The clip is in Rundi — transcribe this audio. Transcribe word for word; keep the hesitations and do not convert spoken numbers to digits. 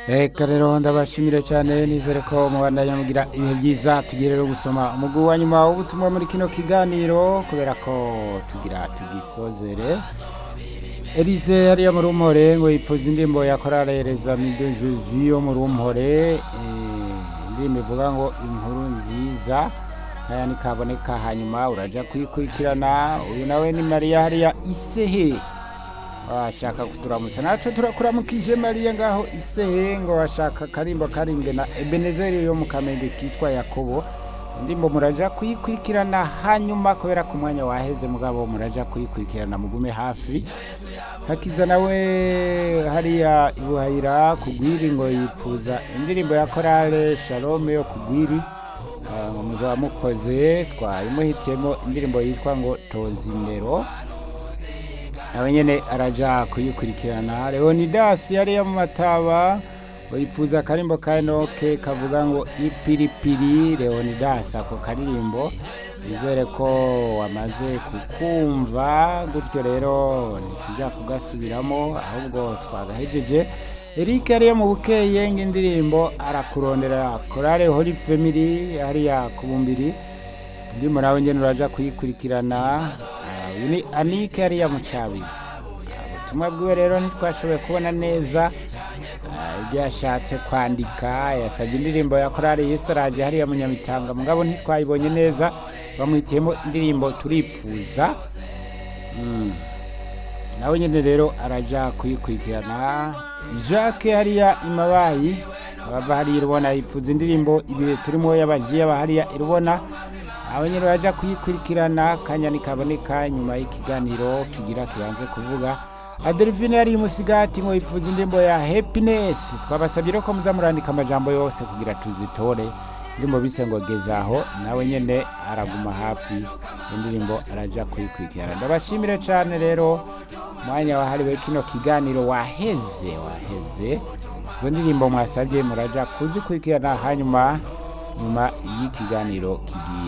Eka rero ndabashimire cyane nizere ko mubandanya mugira ibihe byiza tugiye rero gusoma umugwi wa nyuma w'ubutumwa muri kino kiganiro kubera ko tugira tugisozere. Elise hariya mu Rumpore ngo yipfuza indirimbo ya korale Rezamido Josi yo mu Rumpore, indirimbo ivuga ngo inkuru nziza aya nikaboneka, hanyuma uraja kuyikurikirana. Uyu nawe ni Maria hariya Isehe washaka kuturamutsa, natwe turakuramukije Maria ngaho Isehe, ngo washaka karimbo karimbwe na Ebenezeri yo mu Kamenge kitwa Yakobo. Ndimbo muraja kuyikurikirana hanyuma kubera ku mwanya waheze, mugabo muraja kuyikurikirana mugume hafi. Hakiza nawe hariya Ibuhayira kugwiri ngo yipfuza indirimbo ya korale Shalom yo kugwiri, uh, muzaba mukoze twayimuhitiyemo indirimbo yitwa ngo Tozimero, nawe nyene araja kuyikurikirana. Leonidas hariya mu Mataba yipfuza karimbo ka Enoke kavuga ngo ipiripiri. Leonidas ako karirimbo nizere ko wamaze kukumva, gutyo rero ntitujya kugasubiramo ahubwo twagahejeje. Eric hariya mu Bukeye ng'indirimbo arakurondera korale Holy Family hariya kubumbiri, ndimo nawe ngene uraja kuyikurikirana. Uyu ni Anike hariya mu Cabizi, ubutumwa bwiwe rero ntitwashoboye kubona neza ibyo yashatse kwandika. Yasabye indirimbo ya korale Yesaraje hariya mu Nyamitanga, mugabo ntitwayibonye neza, bamwitiyemo indirimbo turipfuza. mm. nawe nyene rero araja kuyikurikirana. Jacques hariya Imabayi abava hariya Irubona yipfuza indirimbo ibihe turimo y'abajiya bahariya Irubona, nawe nyene araja kuyikurikirana. Kanya nikaboneka nyuma y'ikiganiro kigira kibanze kuvuga. Adelphine yari Musigati ngo yipfuza indirimbo ya Happiness. Twabasabye ko muzamurandika amajambo yose kugira tuzitore, indirimbo bise ngo gezaho, nawe nyene araguma hafi, indirimbo araja kuyikurikirana. Ndabashimire cyane rero, mwanya wahariwe kino kiganiro waheze waheze. Izo ndirimbo mwasabye muraja kuzikurikirana hanyuma nyuma y'ikiganiro kigiye